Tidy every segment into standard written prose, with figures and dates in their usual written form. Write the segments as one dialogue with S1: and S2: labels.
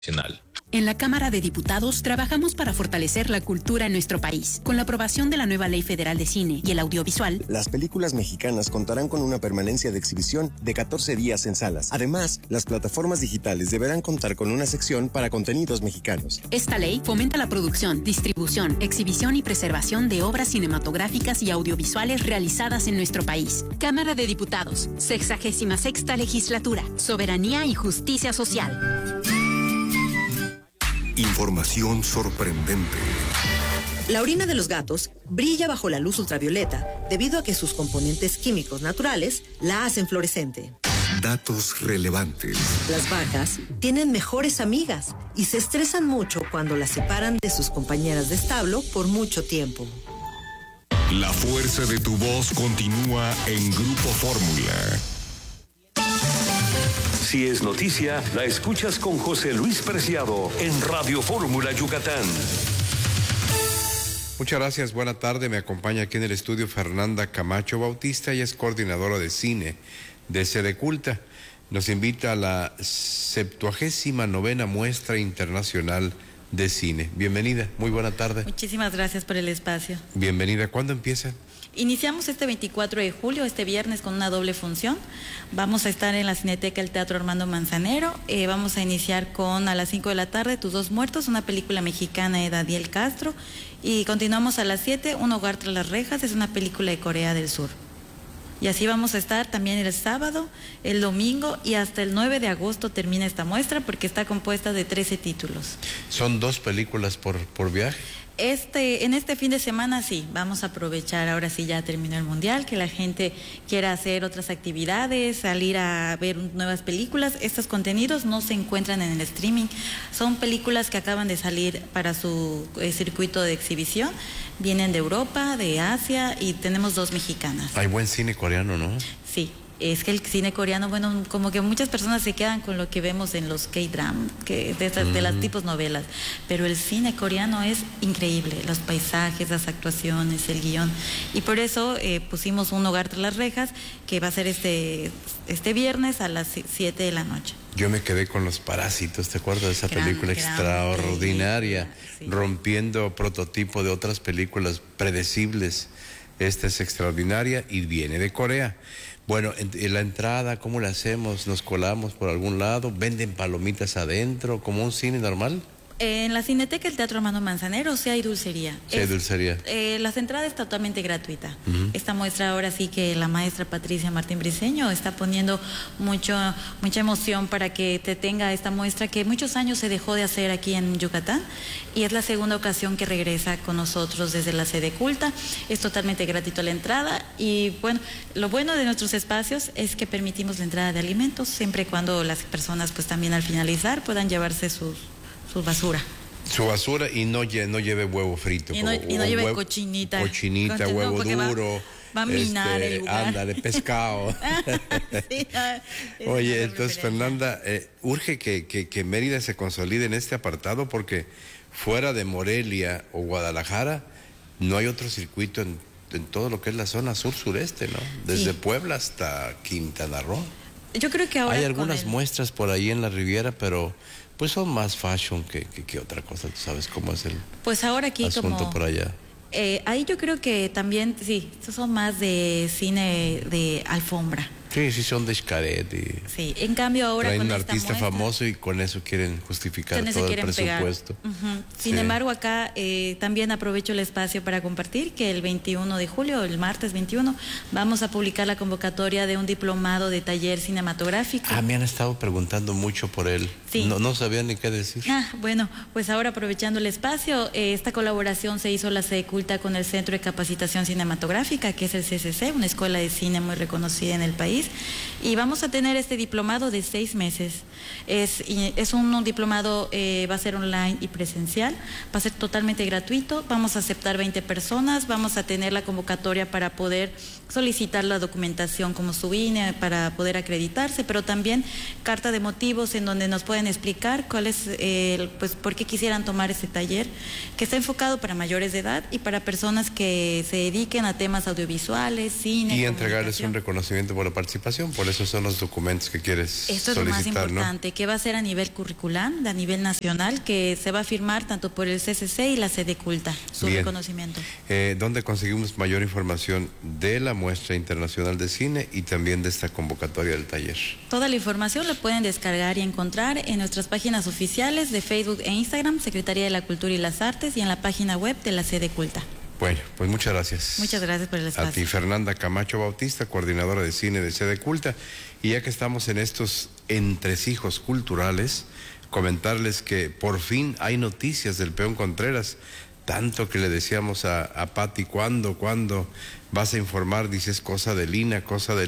S1: nacional.
S2: En la Cámara de Diputados trabajamos para fortalecer la cultura en nuestro país. Con la aprobación de la nueva Ley Federal de Cine y el Audiovisual,
S3: las películas mexicanas contarán con una permanencia de exhibición de 14 días en salas. Además, las plataformas digitales deberán contar con una sección para contenidos mexicanos.
S2: Esta ley fomenta la producción, distribución, exhibición y preservación de obras cinematográficas y audiovisuales realizadas en nuestro país. Cámara de Diputados, 66ª Legislatura, Soberanía y Justicia Social.
S4: Información sorprendente.
S5: La orina de los gatos brilla bajo la luz ultravioleta debido a que sus componentes químicos naturales la hacen fluorescente.
S4: Datos relevantes.
S5: Las vacas tienen mejores amigas y se estresan mucho cuando las separan de sus compañeras de establo por mucho tiempo.
S4: La fuerza de tu voz continúa en Grupo Fórmula.
S6: Si es noticia, la escuchas con José Luis Preciado en Radio Fórmula Yucatán.
S7: Muchas gracias, buena tarde. Me acompaña aquí en el estudio Fernanda Camacho Bautista, ella es coordinadora de cine de Sedeculta. Nos invita a la 79ª Muestra Internacional de Cine. Bienvenida, muy buena tarde.
S8: Muchísimas gracias por el espacio.
S7: Bienvenida, ¿cuándo empieza?
S8: Iniciamos este 24 de julio, este viernes, con una doble función. Vamos a estar en la Cineteca del Teatro Armando Manzanero. Vamos a iniciar a las 5 de la tarde, Tus dos muertos, una película mexicana de Daniel Castro. Y continuamos a las 7, Un hogar tras las rejas, es una película de Corea del Sur. Y así vamos a estar también el sábado, el domingo y hasta el 9 de agosto termina esta muestra porque está compuesta de 13 títulos.
S7: ¿Son 2 películas por viaje?
S8: En este fin de semana sí, vamos a aprovechar, ahora sí ya terminó el Mundial, que la gente quiera hacer otras actividades, salir a ver nuevas películas. Estos contenidos no se encuentran en el streaming, son películas que acaban de salir para su circuito de exhibición, vienen de Europa, de Asia y tenemos 2 mexicanas.
S7: Hay buen cine coreano, ¿no?
S8: Sí. Es que el cine coreano, bueno, como que muchas personas se quedan con lo que vemos en los K-drama, de las tipos novelas, pero el cine coreano es increíble, los paisajes, las actuaciones, el guión, y por eso pusimos Un hogar tras las rejas, que va a ser este viernes a las 7 de la noche.
S7: Yo me quedé con Los Parásitos, ¿te acuerdas de esa película extraordinaria? Sí. Rompiendo prototipo de otras películas predecibles. Esta es extraordinaria y viene de Corea. Bueno, en la entrada, ¿cómo la hacemos? ¿Nos colamos por algún lado? ¿Venden palomitas adentro, como un cine normal?
S8: En la Cineteca del Teatro Armando Manzanero sí hay dulcería.
S7: Sí hay dulcería.
S8: Las entradas es totalmente gratuita. Esta muestra ahora sí que la maestra Patricia Martín Briceño está poniendo mucha emoción para que te tenga esta muestra que muchos años se dejó de hacer aquí en Yucatán y es la segunda ocasión que regresa con nosotros desde la Sedeculta. Es totalmente gratuito la entrada y bueno, lo bueno de nuestros espacios es que permitimos la entrada de alimentos siempre y cuando las personas pues también al finalizar puedan llevarse su basura.
S7: Su basura y no lleve huevo frito.
S8: Y no lleve cochinita.
S7: Cochinita, huevo duro.
S8: Va a minar el lugar.
S7: Ándale, pescado.
S8: Sí,
S7: oye, entonces Fernanda, urge que Mérida se consolide en este apartado porque fuera de Morelia o Guadalajara no hay otro circuito en todo lo que es la zona sur-sureste, ¿no? Desde Puebla hasta Quintana Roo.
S8: Yo creo que ahora
S7: hay algunas muestras por ahí en la Riviera, pero pues son más fashion que otra cosa, tú sabes cómo es el
S8: pues ahora aquí
S7: asunto
S8: como,
S7: por allá.
S8: Ahí yo creo que también, sí, estos son más de cine de alfombra.
S7: Sí, son de Xcaret.
S8: Sí, en cambio ahora
S7: traen
S8: con
S7: un
S8: esta
S7: artista
S8: muestra,
S7: famoso y con eso quieren justificar todo el presupuesto.
S8: Sin embargo, acá también aprovecho el espacio para compartir que el 21 de julio, el martes 21, vamos a publicar la convocatoria de un diplomado de taller cinematográfico.
S7: Me han estado preguntando mucho por él. Sí. No sabía ni qué decir.
S8: Bueno, pues ahora aprovechando el espacio, esta colaboración se hizo la Sedeculta con el Centro de Capacitación Cinematográfica, que es el CCC, una escuela de cine muy reconocida en el país. Y vamos a tener este diplomado de 6 meses. Es un diplomado, va a ser online y presencial, va a ser totalmente gratuito, vamos a aceptar 20 personas, vamos a tener la convocatoria para poder solicitar la documentación como su INE para poder acreditarse, pero también carta de motivos en donde nos pueden explicar cuál es, pues por qué quisieran tomar este taller, que está enfocado para mayores de edad y para personas que se dediquen a temas audiovisuales, cine.
S7: Y entregarles un reconocimiento por la participación participación, por eso son los documentos que quieres solicitar.
S8: Esto es lo más importante,
S7: ¿no?
S8: que va a ser a nivel curricular, a nivel nacional, que se va a firmar tanto por el CCC y la sede culta, su
S7: Bien.
S8: reconocimiento.
S7: ¿Dónde conseguimos mayor información de la muestra internacional de cine y también de esta convocatoria del taller?
S8: Toda la información la pueden descargar y encontrar en nuestras páginas oficiales de Facebook e Instagram, Secretaría de la Cultura y las Artes, y en la página web de la sede culta.
S7: Bueno, pues muchas gracias.
S8: Muchas gracias por el espacio.
S7: A ti, Fernanda Camacho Bautista, coordinadora de cine de Sede Culta. Y ya que estamos en estos entresijos culturales, comentarles que por fin hay noticias del Peón Contreras. Tanto que le decíamos a Pati, ¿cuándo vas a informar? Dices, cosa de Lina.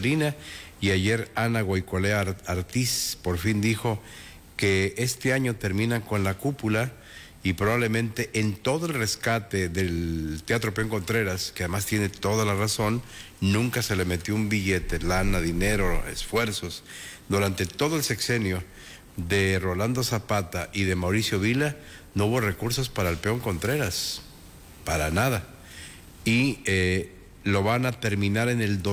S7: Y ayer Ana Goicolea Artiz por fin dijo que este año terminan con la cúpula, y probablemente en todo el rescate del Teatro Peón Contreras, que además tiene toda la razón, nunca se le metió un billete, lana, dinero, esfuerzos. Durante todo el sexenio de Rolando Zapata y de Mauricio Vila, no hubo recursos para el Peón Contreras, para nada. Y lo van a terminar en el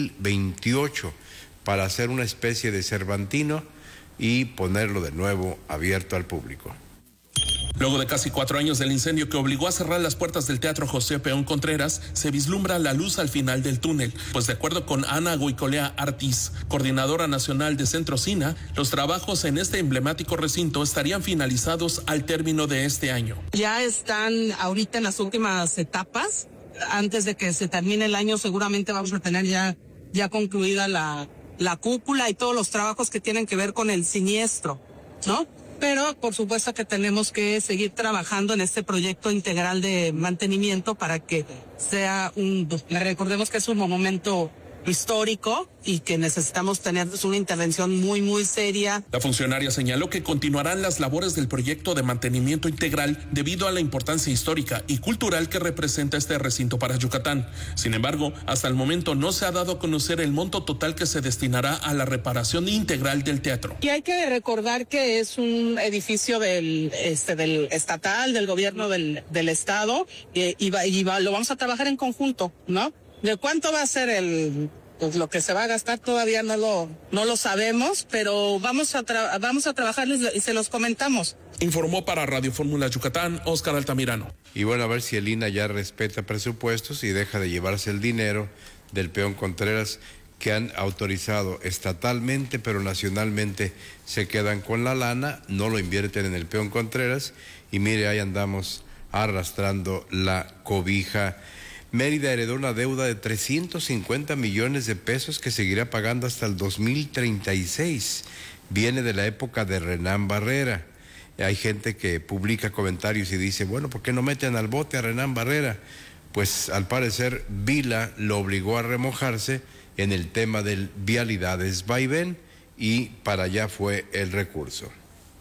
S7: 2028 para hacer una especie de Cervantino y ponerlo de nuevo abierto al público.
S1: Luego de casi 4 años del incendio que obligó a cerrar las puertas del Teatro José Peón Contreras, se vislumbra la luz al final del túnel, pues de acuerdo con Ana Goicolea Artiz, coordinadora nacional de Centro Cina, los trabajos en este emblemático recinto estarían finalizados al término de este año.
S9: Ya están ahorita en las últimas etapas. Antes de que se termine el año seguramente vamos a tener ya concluida la cúpula y todos los trabajos que tienen que ver con el siniestro, ¿no? Pero por supuesto que tenemos que seguir trabajando en este proyecto integral de mantenimiento para que sea recordemos que es un monumento histórico y que necesitamos tener una intervención muy, muy seria.
S1: La funcionaria señaló que continuarán las labores del proyecto de mantenimiento integral debido a la importancia histórica y cultural que representa este recinto para Yucatán. Sin embargo, hasta el momento no se ha dado a conocer el monto total que se destinará a la reparación integral del teatro.
S9: Y hay que recordar que es un edificio del estatal, del gobierno del estado, y lo vamos a trabajar en conjunto, ¿no? ¿De cuánto va a ser lo que se va a gastar? Todavía no lo sabemos, pero vamos a trabajarles y se los comentamos.
S1: Informó para Radio Fórmula Yucatán, Óscar Altamirano.
S7: Y bueno, a ver si el INAH ya respeta presupuestos y deja de llevarse el dinero del Peón Contreras que han autorizado estatalmente, pero nacionalmente se quedan con la lana, no lo invierten en el Peón Contreras y mire, ahí andamos arrastrando la cobija. Mérida heredó una deuda de 350 millones de pesos que seguirá pagando hasta el 2036. Viene de la época de Renán Barrera. Hay gente que publica comentarios y dice, bueno, ¿por qué no meten al bote a Renán Barrera? Pues al parecer Vila lo obligó a remojarse en el tema del vialidades vaivén y para allá fue el recurso.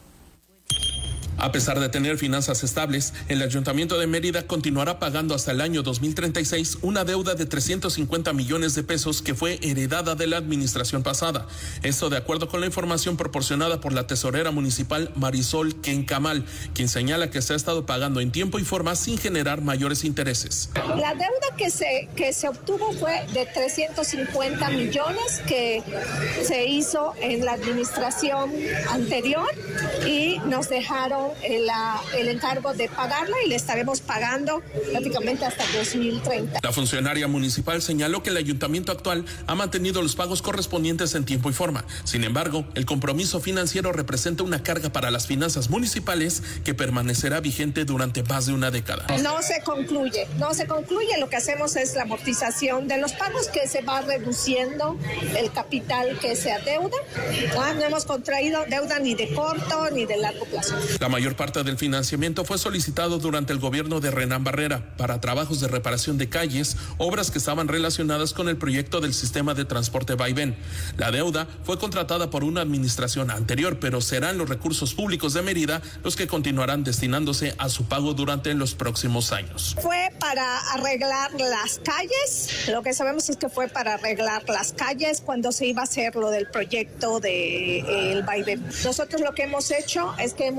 S1: A pesar de tener finanzas estables, el Ayuntamiento de Mérida continuará pagando hasta el año 2036 una deuda de 350 millones de pesos que fue heredada de la administración pasada. Esto de acuerdo con la información proporcionada por la tesorera municipal Marisol Kencamal, quien señala que se ha estado pagando en tiempo y forma sin generar mayores intereses.
S10: La deuda que se obtuvo fue de 350 millones que se hizo en la administración anterior y nos dejaron el encargo de pagarla y le estaremos pagando prácticamente hasta 2030.
S1: La funcionaria municipal señaló que el ayuntamiento actual ha mantenido los pagos correspondientes en tiempo y forma. Sin embargo, el compromiso financiero representa una carga para las finanzas municipales que permanecerá vigente durante más de una década.
S10: No se concluye. Lo que hacemos es la amortización de los pagos, que se va reduciendo el capital que se adeuda. No hemos contraído deuda ni de corto ni de largo plazo.
S1: La mayor parte del financiamiento fue solicitado durante el gobierno de Renán Barrera para trabajos de reparación de calles, obras que estaban relacionadas con el proyecto del sistema de transporte vaivén. La deuda fue contratada por una administración anterior, pero serán los recursos públicos de Mérida los que continuarán destinándose a su pago durante los próximos años.
S10: Fue para arreglar las calles, lo que sabemos es que fue para arreglar las calles cuando se iba a hacer lo del proyecto del vaivén. Nosotros lo que hemos hecho es que hemos pagado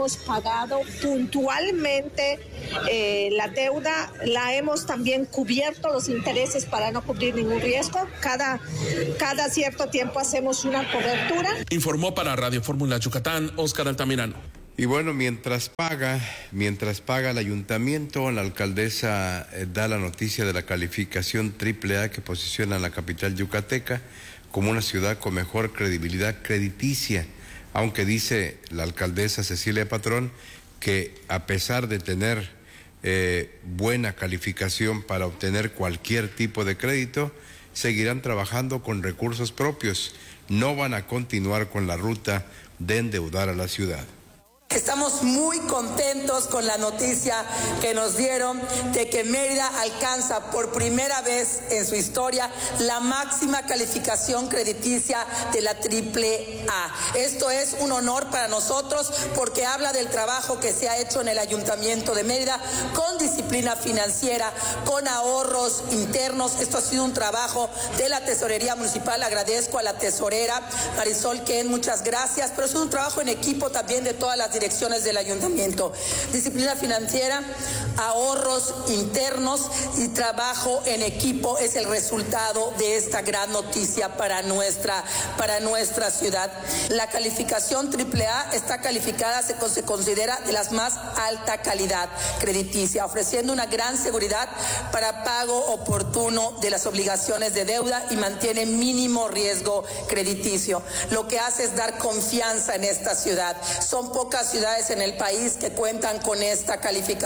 S10: pagado puntualmente la deuda, la hemos también cubierto los intereses para no cubrir ningún riesgo. Cada cierto tiempo hacemos una cobertura.
S1: Informó para Radio Fórmula Yucatán, Óscar Altamirano.
S7: Y bueno, mientras paga el ayuntamiento, la alcaldesa da la noticia de la calificación AAA que posiciona a la capital yucateca como una ciudad con mejor credibilidad crediticia, aunque dice la alcaldesa Cecilia Patrón que a pesar de tener buena calificación para obtener cualquier tipo de crédito, seguirán trabajando con recursos propios, no van a continuar con la ruta de endeudar a la ciudad.
S11: Estamos muy contentos con la noticia que nos dieron de que Mérida alcanza por primera vez en su historia la máxima calificación crediticia de la AAA. Esto es un honor para nosotros porque habla del trabajo que se ha hecho en el Ayuntamiento de Mérida con disciplina financiera, con ahorros internos. Esto ha sido un trabajo de la Tesorería Municipal. Agradezco a la tesorera Marisol Ken, muchas gracias, pero es un trabajo en equipo también de todas las direcciones del ayuntamiento. Disciplina financiera, ahorros internos y trabajo en equipo es el resultado de esta gran noticia para nuestra ciudad. La calificación AAA está calificada, se considera de las más alta calidad crediticia, ofreciendo una gran seguridad para pago oportuno de las obligaciones de deuda y mantiene mínimo riesgo crediticio. Lo que hace es dar confianza en esta ciudad. Son pocas ciudades en el país que cuentan con esta calificación.